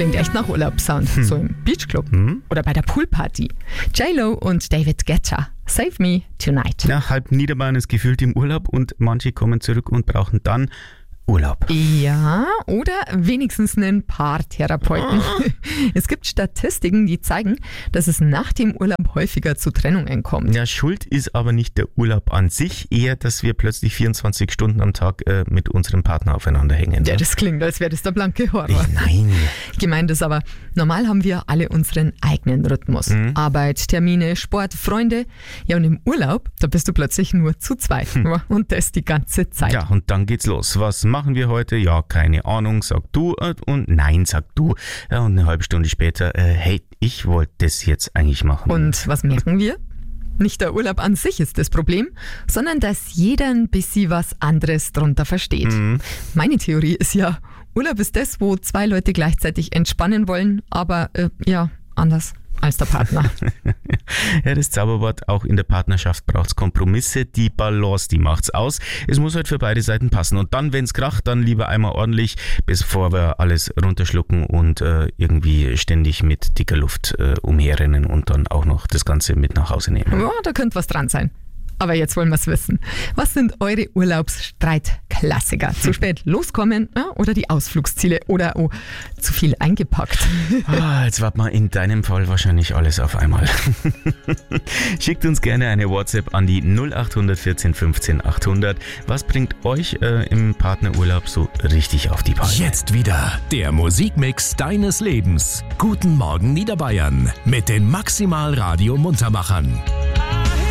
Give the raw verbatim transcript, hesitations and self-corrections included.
Klingt echt nach Urlaubssound. Hm. So im Beachclub hm? oder bei der Poolparty. J-Lo und David Guetta. Save Me Tonight. Ja, halb Niederbayern ist gefühlt im Urlaub und manche kommen zurück und brauchen dann Urlaub. Ja, oder wenigstens einen Paartherapeuten. Es gibt Statistiken, die zeigen, dass es nach dem Urlaub häufiger zu Trennungen kommt. Ja, schuld ist aber nicht der Urlaub an sich, eher, dass wir plötzlich vierundzwanzig Stunden am Tag äh, mit unserem Partner aufeinander hängen. Ja, das klingt, als wäre das der blanke Horror. Ich, nein. Gemeint ist aber, normal haben wir alle unseren eigenen Rhythmus. Mhm. Arbeit, Termine, Sport, Freunde. Ja, und im Urlaub, da bist du plötzlich nur zu zweit. Hm. Und das die ganze Zeit. Ja, und dann geht's los. Was machen wir heute? Ja, keine Ahnung, sag du. Und nein, sag du. Ja, und eine halbe Stunde später, äh, hey, ich wollte das jetzt eigentlich machen. Und was merken wir? Nicht der Urlaub an sich ist das Problem, sondern dass jeder ein bisschen was anderes drunter versteht. Mhm. Meine Theorie ist ja, Urlaub ist das, wo zwei Leute gleichzeitig entspannen wollen, aber äh, ja, anders als der Partner. Ja, das Zauberwort, auch in der Partnerschaft braucht es Kompromisse. Die Balance, die macht's aus. Es muss halt für beide Seiten passen. Und dann, wenn es kracht, dann lieber einmal ordentlich, bevor wir alles runterschlucken und äh, irgendwie ständig mit dicker Luft äh, umherrennen und dann auch noch das Ganze mit nach Hause nehmen. Ja, da könnte was dran sein. Aber jetzt wollen wir es wissen. Was sind eure Urlaubsstreitklassiker? Zu spät loskommen, ja, oder die Ausflugsziele oder oh, zu viel eingepackt? Ah, jetzt warten wir in deinem Fall wahrscheinlich alles auf einmal. Schickt uns gerne eine WhatsApp an die null acht vierzehn fünfzehn achthundert. Was bringt euch äh, im Partnerurlaub so richtig auf die Palme? Jetzt wieder der Musikmix deines Lebens. Guten Morgen Niederbayern mit den Maximal Radio Muntermachern.